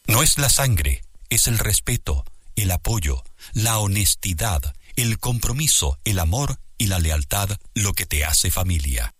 No es la sangre, es el respeto, el apoyo, la honestidad, el compromiso, el amor y la lealtad lo que te hace familia.